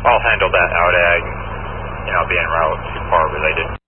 I'll handle that out ag, and I'll be en route to par related.